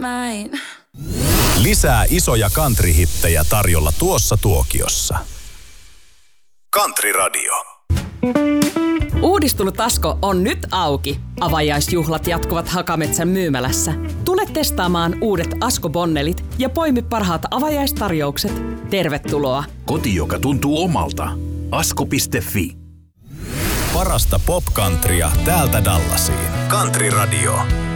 mäin. Lisää isoja country-hittejä tarjolla tuossa tuokiossa. Country Radio. Uudistunut Asko on nyt auki. Avajaisjuhlat jatkuvat Hakametsän myymälässä. Tule testaamaan uudet Asko-bonnelit ja poimi parhaat avajaistarjoukset. Tervetuloa. Koti, joka tuntuu omalta. Asko.fi. Parasta pop-countrya täältä Dallasiin. Country Radio.